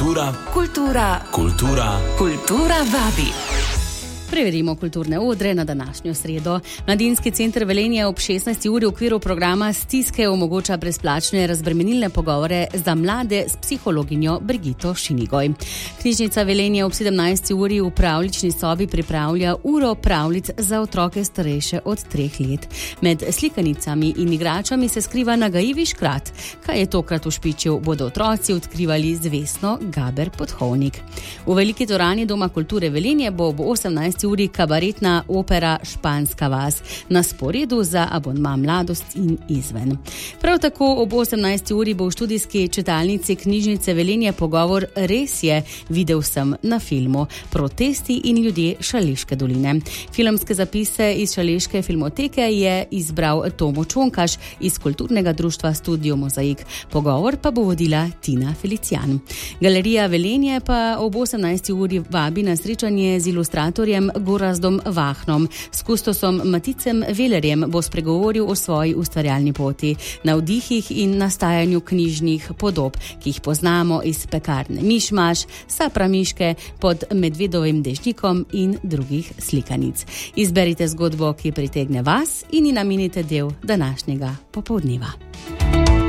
Kultura vabi. Preverimo kulturne odre na današnjo sredo. Mladinski center Velenje ob 16. uri v okviru programa Stiske omogoča brezplačne razbremenilne pogovore za mlade s psihologinjo Brigito Šinigoj. Knjižnica Velenje ob 17. uri v pravljični sobi pripravlja uro pravljic za otroke starejše od 3 let. Med slikanicami in igračami se skriva nagajivi škrat. Kaj je tokrat ušpičil, bodo otroci odkrivali z Vesno Gaber Podhovnik. V veliki dvorani Doma kulture Velenje bo ob 18. uri kabaretna opera Španska vas na sporedu za abonma Mladost in izven. Prav tako ob 18. uri bo v študijski čitalnici knjižnice Velenje pogovor Res je, videl sem na filmu Protesti in ljudje Šaleške doline. Filmske zapise iz Šaleške filmoteke je izbral Tomo Čonkaš iz kulturnega društva Studio Mozaik. Pogovor pa bo vodila Tina Felicijan. Galerija Velenje pa ob 18. uri vabi na srečanje z ilustratorjem Gorazdom Vahnom. S kustosom Maticem Velerjem bo spregovoril o svoji ustvarjalni poti, navdihih in nastajanju knjižnih podob, ki jih poznamo iz pekarne Mišmaš, Sapra Miške, Pod medvedovim dežnikom in drugih slikanic. Izberite zgodbo, ki pritegne vas in ji namenite del današnjega popoldneva.